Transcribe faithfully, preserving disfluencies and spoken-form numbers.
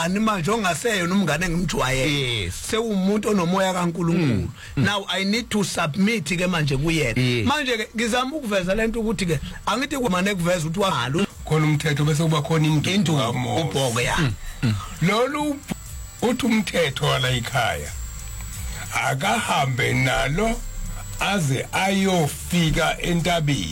ngubani manje ongaseyo nomngane engimjwayele sewumuntu onomoya kaNkulunkulu. Now I need to submit ke manje kuyena. Manje ke ngizama ukuveza lento ukuthi ke angithi kumane kuveza ukuthi wangalo khona umthetho bese kuba khona into ubhoko ya. Lolu uthi umthetho wala ekhaya akahambe nalo aze ayofika entabeni.